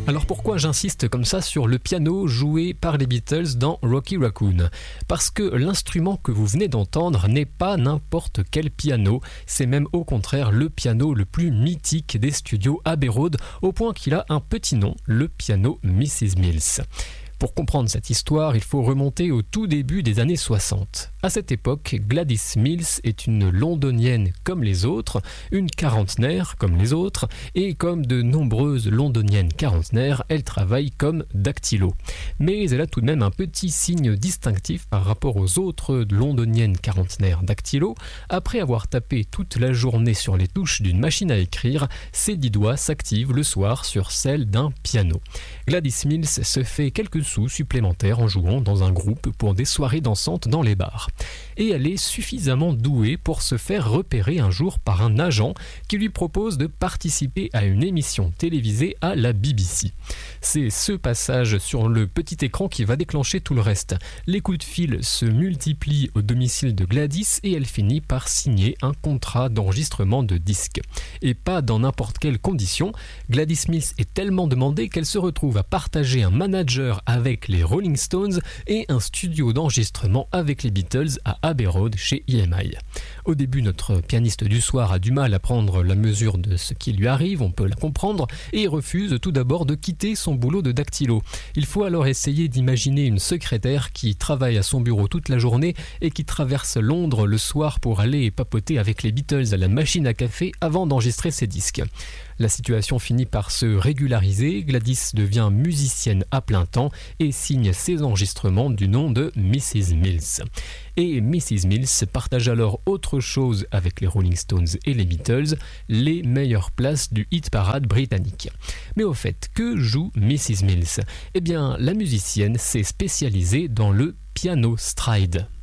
Alors pourquoi j'insiste comme ça sur le piano joué par les Beatles dans Rocky Raccoon ? Parce que l'instrument que vous venez d'entendre n'est pas n'importe quel piano, c'est même au contraire le piano le plus mythique des studios Abbey Road, au point qu'il a un petit nom, le piano Mrs. Mills. Pour comprendre cette histoire, il faut remonter au tout début des années 60. À cette époque, Gladys Mills est une londonienne comme les autres, une quarantenaire comme les autres, et comme de nombreuses londoniennes quarantenaires, elle travaille comme dactylo. Mais elle a tout de même un petit signe distinctif par rapport aux autres londoniennes quarantenaires dactylo. Après avoir tapé toute la journée sur les touches d'une machine à écrire, ses 10 doigts s'activent le soir sur celle d'un piano. Gladys Mills se fait quelques sous supplémentaires en jouant dans un groupe pour des soirées dansantes dans les bars. Et elle est suffisamment douée pour se faire repérer un jour par un agent qui lui propose de participer à une émission télévisée à la BBC. C'est ce passage sur le petit écran qui va déclencher tout le reste. Les coups de fil se multiplient au domicile de Gladys et elle finit par signer un contrat d'enregistrement de disque. Et pas dans n'importe quelles conditions. Gladys Mills est tellement demandée qu'elle se retrouve à partager un manager avec les Rolling Stones et un studio d'enregistrement avec les Beatles à Abbey Road chez EMI. Au début, notre pianiste du soir a du mal à prendre la mesure de ce qui lui arrive, on peut la comprendre, et refuse tout d'abord de quitter son boulot de dactylo. Il faut alors essayer d'imaginer une secrétaire qui travaille à son bureau toute la journée et qui traverse Londres le soir pour aller papoter avec les Beatles à la machine à café avant d'enregistrer ses disques. La situation finit par se régulariser, Gladys devient musicienne à plein temps et signe ses enregistrements du nom de Mrs. Mills. Et Mrs. Mills partage alors autre chose avec les Rolling Stones et les Beatles, les meilleures places du hit parade britannique. Mais au fait, que joue Mrs. Mills ? Eh bien, la musicienne s'est spécialisée dans le piano stride.